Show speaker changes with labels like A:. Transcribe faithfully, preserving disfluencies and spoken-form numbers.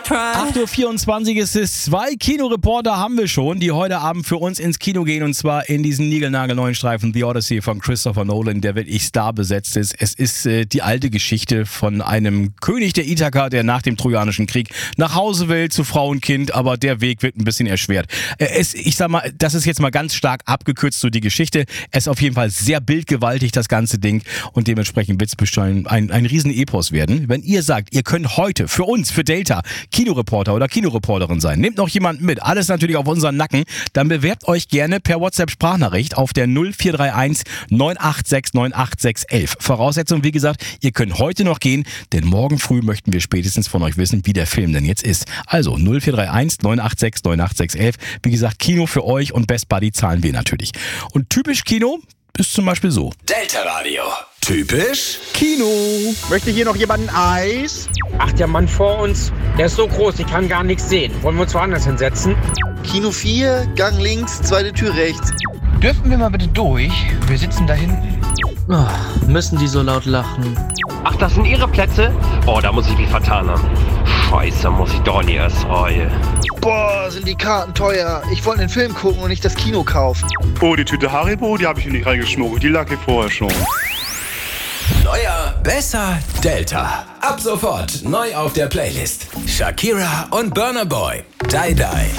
A: acht Uhr vierundzwanzig ist es. Zwei Kinoreporter haben wir schon, die heute Abend für uns ins Kino gehen. Und zwar in diesen niegelnagelneuen Streifen The Odyssey von Christopher Nolan, der wirklich starbesetzt ist. Es ist äh, die alte Geschichte von einem König der Ithaka, der nach dem Trojanischen Krieg nach Hause will zu Frau und Kind. Aber der Weg wird ein bisschen erschwert. Äh, es, ich sag mal, das ist jetzt mal ganz stark abgekürzt, so die Geschichte. Es ist auf jeden Fall sehr bildgewaltig, das ganze Ding. Und dementsprechend wird es bestimmt ein, ein riesen Epos werden. Wenn ihr sagt, ihr könnt heute für uns, für Delta, Kinoreporter oder Kinoreporterin sein, nehmt noch jemanden mit, alles natürlich auf unseren Nacken, dann bewerbt euch gerne per WhatsApp-Sprachnachricht auf der null vier drei eins neun acht sechs neun acht sechs elf. Voraussetzung, wie gesagt, ihr könnt heute noch gehen, denn morgen früh möchten wir spätestens von euch wissen, wie der Film denn jetzt ist. Also null vier drei eins neun acht sechs neun acht sechs elf. Wie gesagt, Kino für euch und Best Buddy zahlen wir natürlich. Und typisch Kino ist zum Beispiel so.
B: Delta Radio. Typisch
A: Kino.
C: Möchte hier noch jemand ein Eis?
D: Ach, der Mann vor uns, der ist so groß, ich kann gar nichts sehen. Wollen wir uns woanders hinsetzen?
E: Kino vier, Gang links, zweite Tür rechts.
F: Dürfen wir mal bitte durch? Wir sitzen da hinten.
G: Oh, müssen die so laut lachen?
H: Ach, das sind Ihre Plätze? Oh, da muss ich mich vertan haben. Scheiße, muss ich doch nie erst rein.
E: Boah, sind die Karten teuer. Ich wollte den Film gucken und nicht das Kino kaufen.
I: Oh, die Tüte Haribo, die habe ich hier nicht reingeschmuggelt. Die lag hier vorher schon.
B: Neuer, besser, Delta. Ab sofort neu auf der Playlist. Shakira und Burna Boy. Die Die.